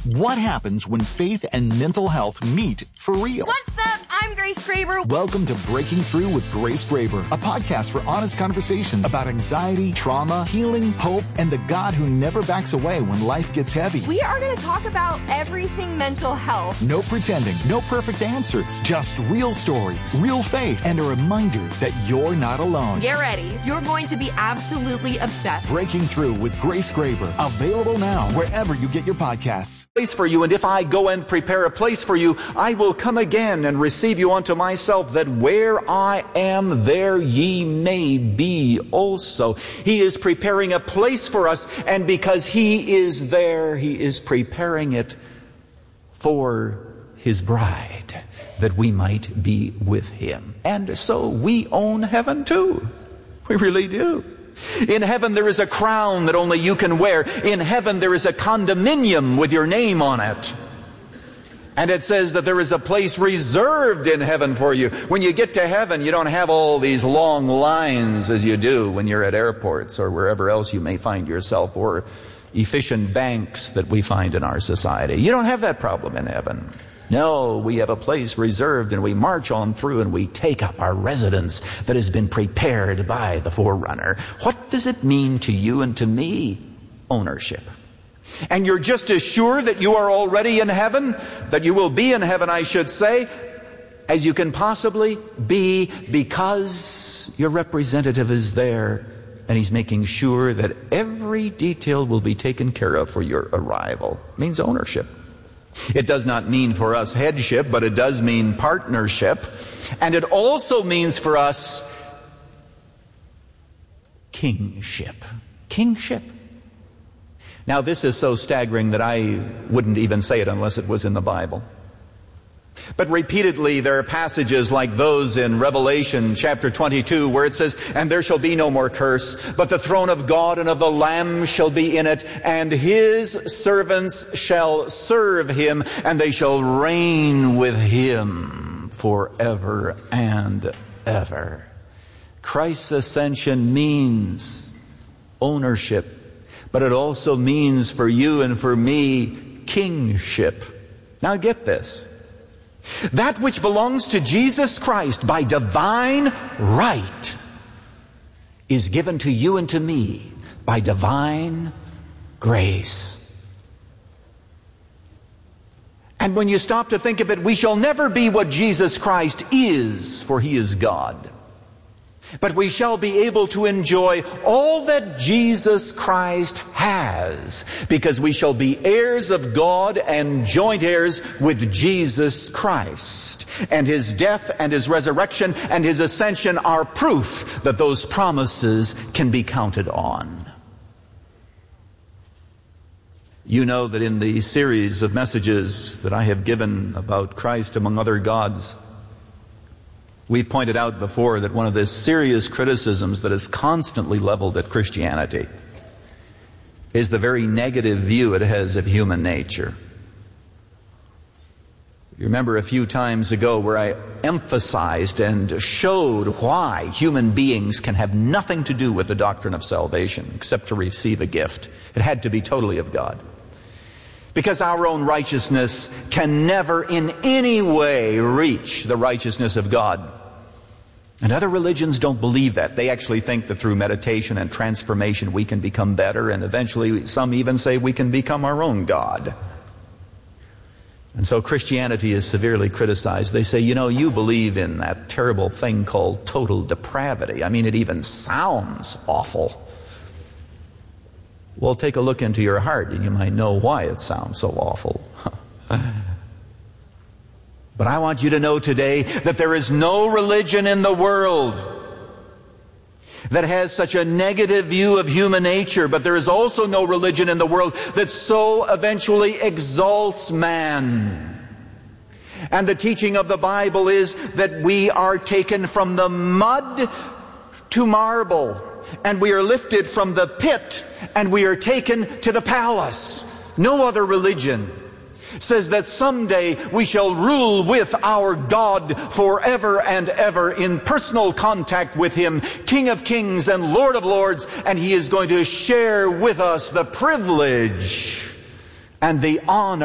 What happens when faith and mental health meet for real? What's up? I'm Grace Graber. Welcome to Breaking Through with Grace Graber, a podcast for honest conversations about anxiety, trauma, healing, hope, and the God who never backs away when life gets heavy. We are going to talk about everything mental health. No pretending, no perfect answers, just real stories, real faith, and a reminder that you're not alone. Get ready. You're going to be absolutely obsessed. Breaking Through with Grace Graber, available now wherever you get your podcasts. Place for you, and if I go and prepare a place for you, I will come again and receive you unto myself, that where I am, there ye may be also. He is preparing a place for us, and because He is there, He is preparing it for His bride, that we might be with Him. And so we own heaven too. We really do. In heaven there is a crown that only you can wear. In heaven there is a condominium with your name on it. And it says that there is a place reserved in heaven for you. When you get to heaven, you don't have all these long lines as you do when you're at airports or wherever else you may find yourself, or efficient banks that we find in our society. You don't have that problem in heaven. No, we have a place reserved, and we march on through and we take up our residence that has been prepared by the forerunner. What does it mean to you and to me? Ownership. And you're just as sure that you are already in heaven, that you will be in heaven, I should say, as you can possibly be, because your representative is there and he's making sure that every detail will be taken care of for your arrival. It means ownership. It does not mean for us headship, but it does mean partnership. And it also means for us kingship. Kingship. Now, this is so staggering that I wouldn't even say it unless it was in the Bible. But repeatedly there are passages like those in Revelation chapter 22 where it says, "And there shall be no more curse, but the throne of God and of the Lamb shall be in it, and His servants shall serve Him, and they shall reign with Him forever and ever." Christ's ascension means ownership, but it also means for you and for me kingship. Now get this. That which belongs to Jesus Christ by divine right is given to you and to me by divine grace. And when you stop to think of it, we shall never be what Jesus Christ is, for He is God. But we shall be able to enjoy all that Jesus Christ has, because we shall be heirs of God and joint heirs with Jesus Christ. And His death and His resurrection and His ascension are proof that those promises can be counted on. You know that in the series of messages that I have given about Christ among other gods, we've pointed out before that one of the serious criticisms that is constantly leveled at Christianity is the very negative view it has of human nature. You remember a few times ago where I emphasized and showed why human beings can have nothing to do with the doctrine of salvation except to receive a gift. It had to be totally of God. Because our own righteousness can never in any way reach the righteousness of God. And other religions don't believe that. They actually think that through meditation and transformation we can become better, and eventually some even say we can become our own God. And so Christianity is severely criticized. They say, you know, you believe in that terrible thing called total depravity. I mean, it even sounds awful. Well, take a look into your heart and you might know why it sounds so awful. But I want you to know today that there is no religion in the world that has such a negative view of human nature, but there is also no religion in the world that so eventually exalts man. And the teaching of the Bible is that we are taken from the mud to marble, and we are lifted from the pit and we are taken to the palace. No other religion says that someday we shall rule with our God forever and ever in personal contact with Him, King of Kings and Lord of Lords, and He is going to share with us the privilege and the honor